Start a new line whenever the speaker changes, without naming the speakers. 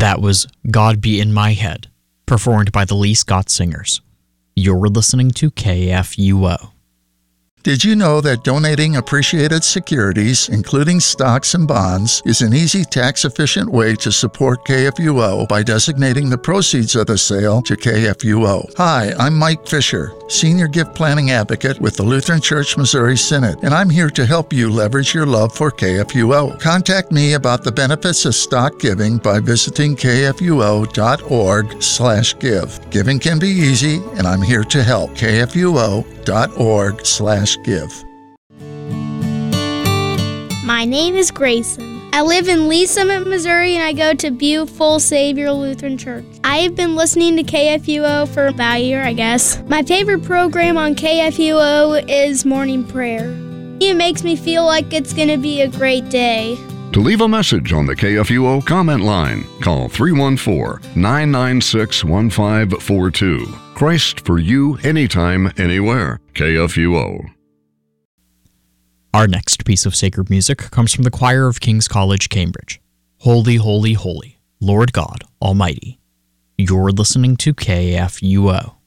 That was God Be in My Head, performed by the Lee Scott Singers. You're listening to KFUO.
Did you know that donating appreciated securities, including stocks and bonds, is an easy, tax-efficient way to support KFUO by designating the proceeds of the sale to KFUO? Hi, I'm Mike Fisher, Senior Gift Planning Advocate with the Lutheran Church Missouri Synod, and I'm here to help you leverage your love for KFUO. Contact me about the benefits of stock giving by visiting kfuo.org/give. Giving can be easy, and I'm here to help. kfuo.org/give.
My name is Grayson. I live in Lee Summit, Missouri, and I go to Beautiful Savior Lutheran Church. I have been listening to KFUO for about a year, I guess. My favorite program on KFUO is Morning Prayer. It makes me feel like it's going to be a great day.
To leave a message on the KFUO comment line, call 314-996-1542. Christ for you, anytime, anywhere. KFUO.
Our next piece of sacred music comes from the choir of King's College, Cambridge. Holy, holy, holy, Lord God Almighty. You're listening to KFUO.